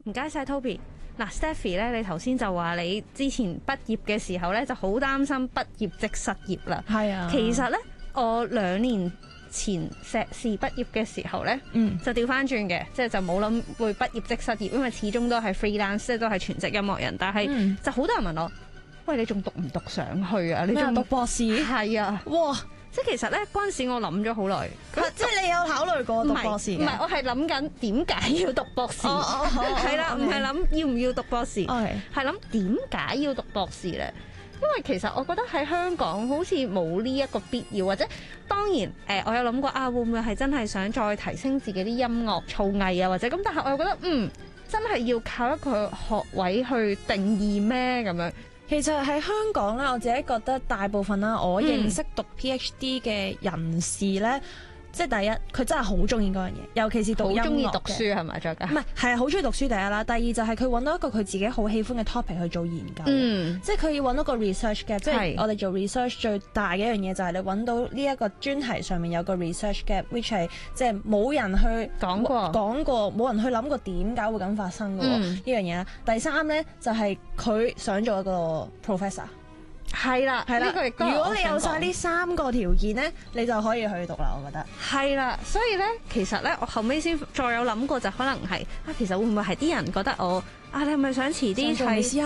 唔該晒 Toby。嗱，Stephy 咧，你頭先就話你之前畢業嘅時候咧，就好擔心畢業即失業啦。 係啊， 其實咧，我2年前碩士畢業嘅時候咧，就調翻轉嘅，即係就冇諗會畢業即失業，因為始終都係 freelance，即係都係全職音樂人。但係就好多人問我，喂，你仲讀唔讀上去啊？你仲讀博士？ 係啊， 哇！ 即係其實咧嗰陣時我諗咗好耐， 即係你有考慮過讀博士嘅？ 唔係，我係諗緊點解要讀博士，係啦，唔係諗要唔要讀博士，係諗點解要讀博士咧？因為其實我覺得喺香港好似冇呢一個必要，或者當然我有諗過會唔會係真係想再提升自己啲音樂造詣啊，或者咁，但係我又覺得真係要靠一個學位去定義咩咁樣？ 其實喺香港咧，我自己覺得大部分啦，我認識讀 PhD 嘅人士咧，即係第一，佢真係好中意嗰樣嘢，尤其是讀音樂嘅。好中意讀書係咪？再加唔係好中意讀書第一啦，第二就係佢揾到一個佢自己好喜歡嘅 topic 去做研究。即係佢要揾到個 research 嘅，即係我哋做 research 最大嘅一樣嘢就係你揾到呢一個專題上面有個 research 嘅 which 係即係冇人去講過，冇人去諗過點解會咁發生嘅呢樣嘢啦。第三咧就係佢想做一個 professor。係啦，呢個亦都。如果你有晒呢3個條件咧，你就可以去讀啦。我覺得係啦，所以咧，其實咧，我後尾先再有諗過，就可能係其實會唔會係啲人覺得我你係咪想遲啲係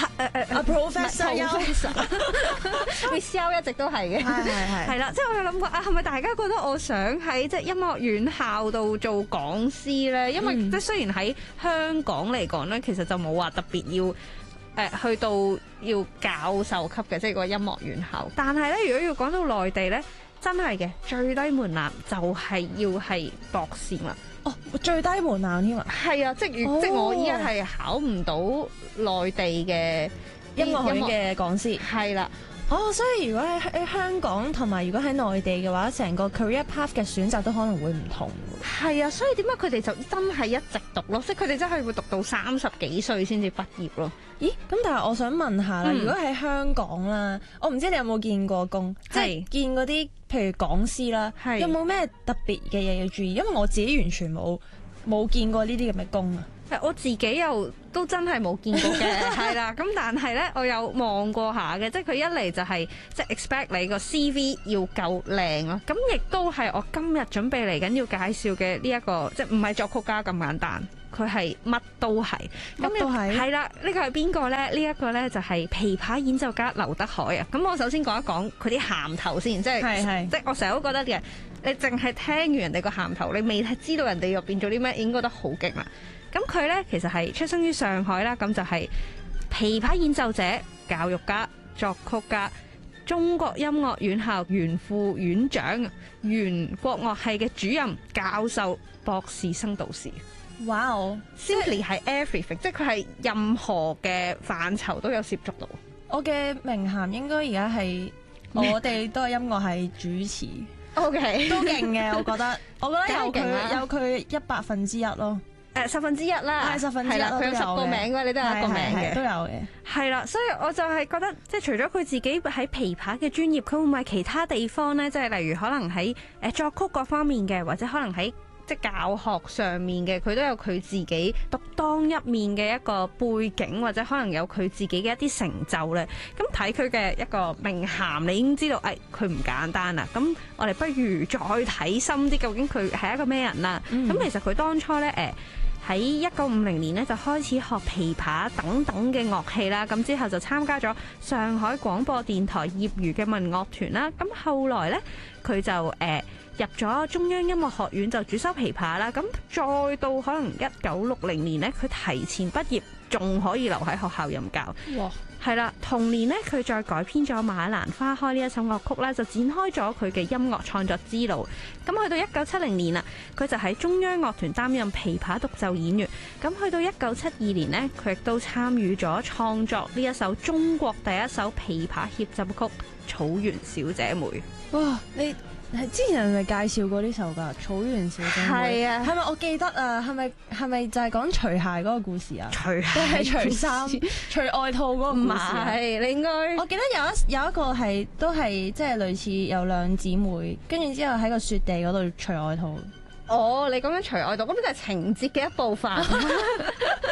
professor 一直都係嘅，係啦，即係我有諗過係咪大家覺得我想喺即係音樂院校度做講師咧？因為即係雖然喺香港嚟講咧，其實就冇話特別要。去到要教授級嘅，即係個音樂院校。但係咧，如果要講到內地咧，真係嘅最低門檻就係要係博士啦。 哦，最低門檻添啊！ 係啊，即係我依家係考唔到內地嘅音樂院嘅講師。 係啦。 所以如果喺香港同埋如果喺內地嘅話，成個 career path 嘅選擇都可能會唔同。 係啊，所以點解佢哋就真係一直讀咯？即係佢哋真係會讀到30幾歲先至畢業咯。 咦？咁但係我想問下啦，如果喺香港啦，我唔知你有冇見過工，即係見嗰啲譬如講師啦，有冇咩特別嘅嘢要注意？因為我自己完全冇見過呢啲咁嘅工啊。 我自己又都真係冇見過嘅，係啦。咁但係咧，我有望過下嘅，即係佢一嚟就係即係 expect 你個 CV 要夠靚咯。咁亦都係我今日準備嚟緊要介紹嘅呢一個，即係唔係作曲家咁簡單，佢係乜都係。 乜都係。係啦，呢個係邊個咧？呢一個咧就係琵琶演奏家劉德海啊。咁我首先講一講佢啲銜頭先，即係我成日都覺得嘅，你淨係聽完人哋個銜頭，你未知道人哋入邊做啲咩，已經覺得好勁啦。咁佢咧其實係出生於上海啦，咁就係琵琶演奏者、教育家、作曲家、中國音樂院校原副院長、原國樂系嘅主任、教授、博士生導師。 哇 ！Simply 係 everything， 即係佢係任何嘅範疇都有涉足到。 我嘅名銜應該而家係我哋都係音樂系主持。 OK， 都勁嘅，我覺得有佢100%咯。 1/10啦， 係1/10 啦，佢有10個名嘅，你都有一個名嘅， 都有嘅。 係啦，所以我就係覺得，即係除咗佢自己喺琵琶嘅專業，佢會唔會其他地方咧？即係例如可能喺作曲各方面嘅，或者可能喺即係教學上面嘅，佢都有佢自己獨當一面嘅一個背景，或者可能有佢自己嘅一啲成就咧。咁睇佢嘅一個名銜，你已經知道，佢唔簡單啦。咁我哋不如再睇深啲，究竟佢係一個咩人啦？咁其實佢當初咧，喺1950年咧就開始學琵琶等等嘅樂器啦，咁之後就參加咗上海廣播電台業餘嘅民樂團啦。咁後來咧佢就入咗中央音樂學院就主修琵琶啦。咁再到可能1960年咧，佢提前畢業，仲可以留喺學校任教。哇！係啦，同年咧佢再改編咗《馬蘭花開》呢一首樂曲咧，就展開咗佢嘅音樂創作之路。咁去到1970年啦，佢就喺中央樂團擔任琵琶獨奏演員。咁去到1972年呢，佢亦都參與咗創作呢一首中國第一首琵琶協奏曲《草原小姐妹》。 哇！你之前係咪介紹過呢首㗎《草原小姐妹》？ 係啊，係咪我記得啊？係咪就係講除鞋嗰個故事啊？ 除鞋定係除衫、除外套嗰個故事啊？ 係，你應該我記得有一個係都係即係類似有兩姊妹，跟住之後喺個雪地嗰度除外套。 你講緊除外套，咁就係情節嘅一部分。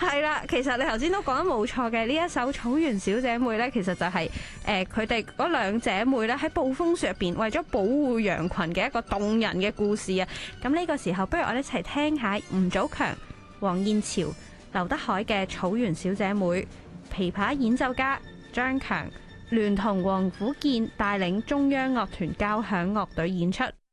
係啦，其實你頭先都講得冇錯嘅，呢一首《草原小姐妹》咧，其實就係佢哋嗰兩姐妹咧喺暴風雪入邊為咗保護羊群嘅一個動人嘅故事啊！咁呢個時候，不如我哋一齊聽下吳祖強、黃燕潮、劉德海嘅《草原小姐妹》，琵琶演奏家張強聯同黃甫健帶領中央樂團交響樂隊演出。